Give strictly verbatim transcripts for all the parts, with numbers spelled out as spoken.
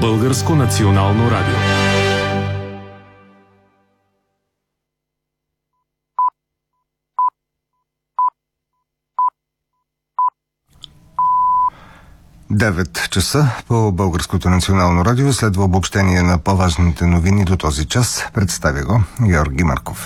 Българско национално радио. девет часа по Българското национално радио следва обобщение на по-важните новини до този час. Представя го Георги Марков.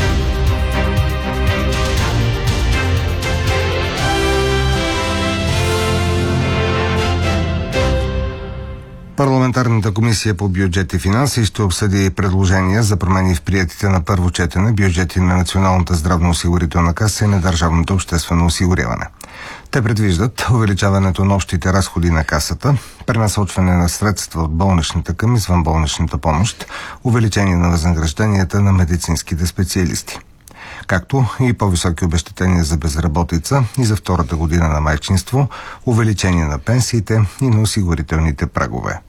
Парламентарната комисия по бюджет и финанси ще обсъди предложения за промени в приетите на първо четене бюджети на Националната здравноосигурителна каса и на Държавното обществено осигуряване. Те предвиждат увеличаването на общите разходи на касата, пренасочване на средства от болничната към извънболничната помощ, увеличение на възнагражденията на медицинските специалисти, както и по-високи обезщетения за безработица и за втората година на майчинство, увеличение на пенсиите и на осигурителните прагове.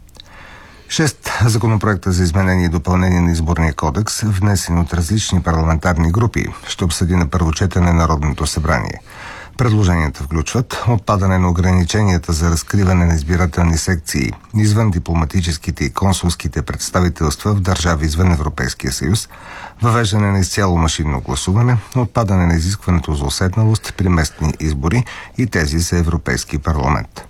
Шест законопроекта за изменение и допълнение на Изборния кодекс, внесени от различни парламентарни групи, ще обсъди на първо четене Народното събрание. Предложенията включват отпадане на ограниченията за разкриване на избирателни секции извън дипломатическите и консулските представителства в държави извън Европейския съюз, въвеждане на изцяло машинно гласуване, отпадане на изискването за уседналост при местни избори и тези за Европейски парламент.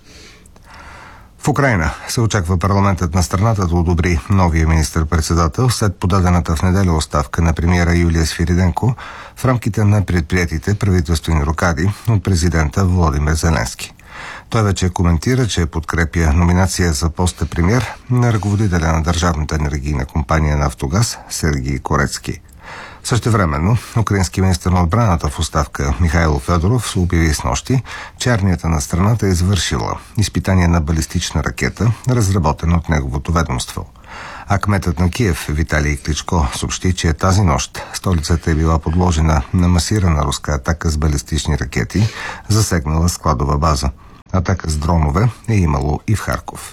В Украйна се очаква парламентът на страната да одобри новия министър-председател след подадената в неделя оставка на премиера Юлия Свириденко в рамките на предприетите правителствени рокади от президента Володимир Зеленски. Той вече коментира, че подкрепя номинация за поста премиер на ръководителя на Държавната енергийна компания Нафтогаз Сергий Корецки. Същевременно, украински министър на отбраната в оставка Михайло Федоров обяви снощи, че армията на страната е извършила изпитание на балистична ракета, разработена от неговото ведомство. А кметът на Киев Виталий Кличко съобщи, че тази нощ столицата е била подложена на масирана руска атака с балистични ракети, засегнала складова база. Атака с дронове е имало и в Харков.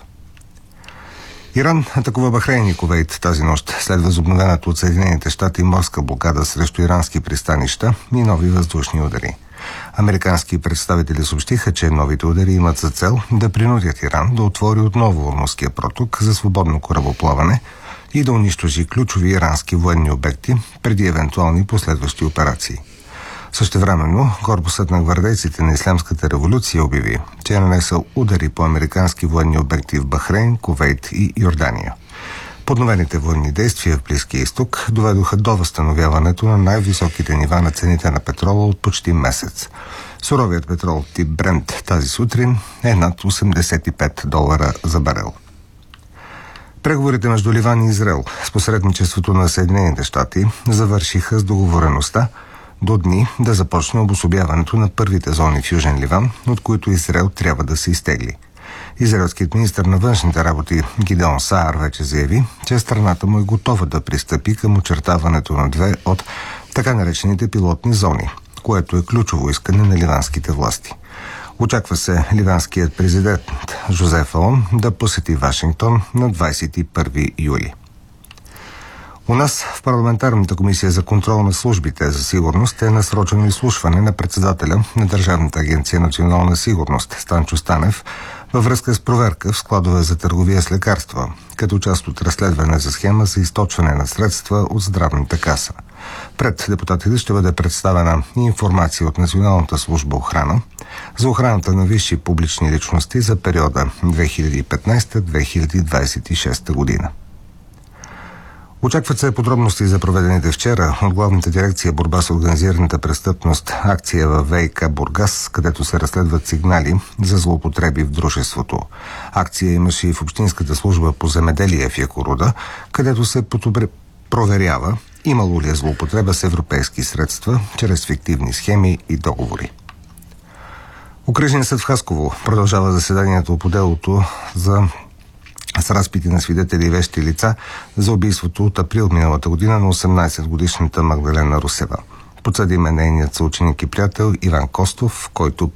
Иран атакува Бахрейн и Кувейт тази нощ след възобновената от Съединените щати морска блокада срещу ирански пристанища и нови въздушни удари. Американски представители съобщиха, че новите удари имат за цел да принудят Иран да отвори отново Ормузския проток за свободно корабоплаване и да унищожи ключови ирански военни обекти преди евентуални последващи операции. Същевременно, корпусът на гвардейците на Ислямската революция обяви, че е нанесъл удари по американски военни обекти в Бахрейн, Кувейт и Йордания. Подновените военни действия в Близкия изток доведоха до възстановяването на най-високите нива на цените на петрола от почти месец. Суровият петрол тип Брент тази сутрин е над осемдесет и пет долара за барел. Преговорите между Ливан и Израел с посредничеството на Съединените щати завършиха с договореността до дни да започне обособяването на първите зони в Южен Ливан, от които Израел трябва да се изтегли. Израелският министър на външните работи Гидеон Саар вече заяви, че страната му е готова да пристъпи към очертаването на две от така наречените пилотни зони, което е ключово искане на ливанските власти. Очаква се ливанският президент Жозеф Аон да посети Вашингтон на двадесет и първи юли. У нас в парламентарната комисия за контрол на службите за сигурност е насрочено изслушване на председателя на Държавната агенция национална сигурност Станчо Станев във връзка с проверка в складове за търговия с лекарства, като част от разследване за схема за източване на средства от здравната каса. Пред депутатите ще бъде представена информация от Националната служба охрана за охраната на висши публични личности за периода две хиляди и петнадесета до две хиляди двадесет и шеста година. Очакват се подробности за проведените вчера от Главната дирекция борба с организираната престъпност акция във ВиК Бургас, където се разследват сигнали за злоупотреби в дружеството. Акция имаше и в Общинската служба по земеделие в Якоруда, където се подобре проверява имало ли е злоупотреба с европейски средства чрез фиктивни схеми и договори. Окръжният съд в Хасково продължава заседанието по делото за с разпити на свидетели и вещи лица за убийството от април миналата година на осемнадесетгодишната Магдалена Русева. Подсъдим е нейният съученик и приятел Иван Костов, който